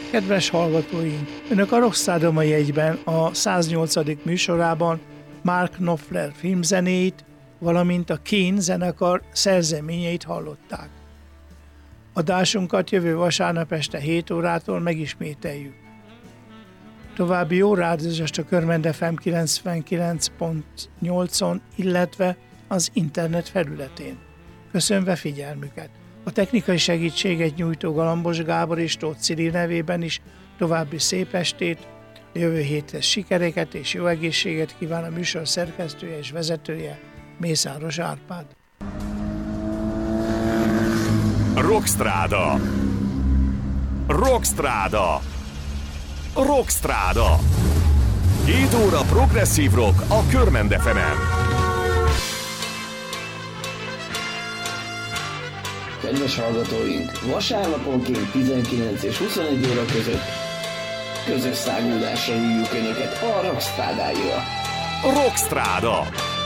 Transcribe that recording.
Kedves hallgatóink! Önök a Rockstráda mai egyben a 108. műsorában Mark Knopfler filmzenéit, valamint a Keane zenekar szerzeményeit hallották. Adásunkat jövő vasárnap este 7 órától megismételjük. További jó rádiózást a Körmend FM 99.8-on, illetve az internet felületén. Köszönve figyelmüket! A technikai segítséget nyújtó Galambos Gábor és Tóth Cili nevében is további szép estét, jövő héthez sikereket és jó egészséget kíván a műsor szerkesztője és vezetője, Mészáros Árpád. Rockstráda. Rockstráda. Rockstráda. 7 óra progresszív rock a Körmend FM-en. Kedves hallgatóink, vasárnaponként 19 és 21 óra között közös száguldásra hívjuk Önöket a Rockstrádára. Rockstráda.